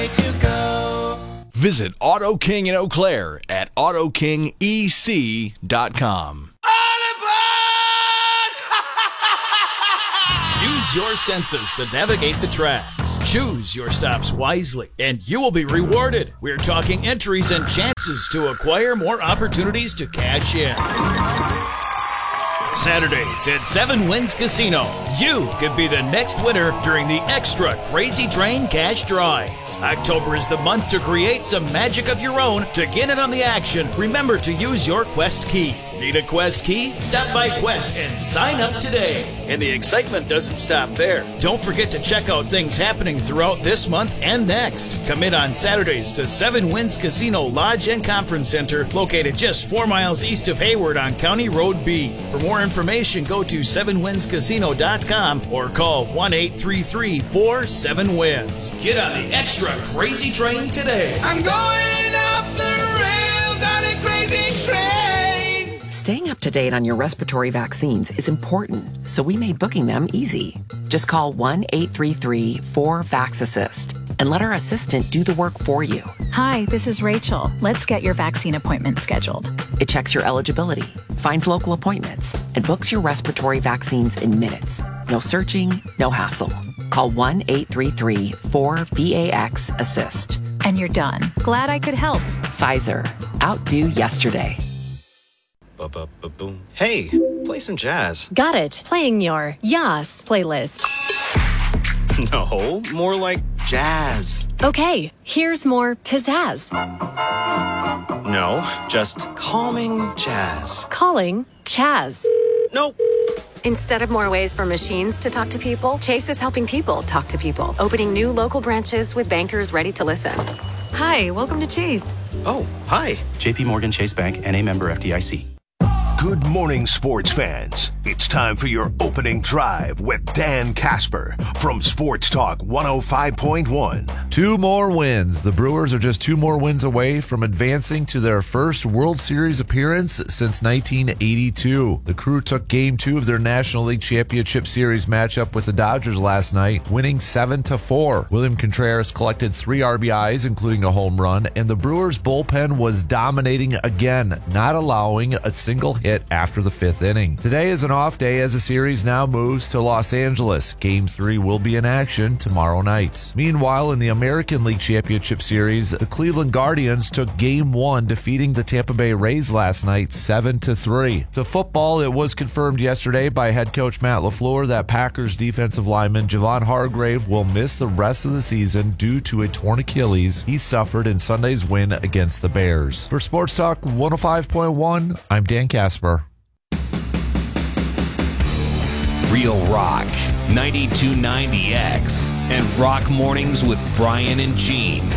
way to go. Visit Auto King in Eau Claire at AutoKingEC.com. Use your senses to navigate the tracks. Choose your stops wisely, and you will be rewarded. We're talking entries and chances to acquire more opportunities to cash in. Saturdays at 7 Winds Casino. You could be the next winner during the Extra Crazy Train Cash Drives. October is the month to create some magic of your own. To get in on the action, remember to use your Quest key. Need a Quest key? Stop by Quest and sign up today. And the excitement doesn't stop there. Don't forget to check out things happening throughout this month and next. Come in on Saturdays to 7 Winds Casino Lodge and Conference Center, located just 4 miles east of Hayward on County Road B. For more information, go to 7windscasino.com or call 1-833-47-WINS. Get on the Extra Crazy Train today. I'm going off the rails on a crazy train. Staying up to date on your respiratory vaccines is important, so we made booking them easy. Just call 1-833-4VAX-ASSIST and let our assistant do the work for you. Hi, this is Rachel. Let's get your vaccine appointment scheduled. It checks your eligibility, finds local appointments, and books your respiratory vaccines in minutes. No searching, no hassle. Call 1-833-4VAX-ASSIST. And you're done. Glad I could help. Pfizer. Outdo yesterday. Ba-ba-ba-boom. Hey, play some jazz. Got it. Playing your Yas playlist. No, more like jazz. Okay, here's more pizzazz. No, just calming jazz. Calling Chaz. Nope. Instead of more ways for machines to talk to people, Chase is helping people talk to people, opening new local branches with bankers ready to listen. Hi, welcome to Chase. Oh, hi. JP Morgan Chase Bank, N.A. member FDIC. Good morning, sports fans. It's time for your opening drive with Dan Casper from Sports Talk 105.1. 2 more wins. The Brewers are just 2 more wins away from advancing to their first World Series appearance since 1982. The Crew took Game 2 of their National League Championship Series matchup with the Dodgers last night, winning 7-4. William Contreras collected 3 RBIs, including a home run, and the Brewers' bullpen was dominating again, not allowing a single hit after the 5th inning. Today is an off day as the series now moves to Los Angeles. Game 3 will be in action tomorrow night. Meanwhile, in the American League Championship Series, the Cleveland Guardians took Game 1, defeating the Tampa Bay Rays last night 7-3. To football, it was confirmed yesterday by head coach Matt LaFleur that Packers defensive lineman Javon Hargrave will miss the rest of the season due to a torn Achilles he suffered in Sunday's win against the Bears. For Sports Talk 105.1, I'm Dan Casper. Real Rock, 92.9 X, and Rock Mornings with Brian and Gene.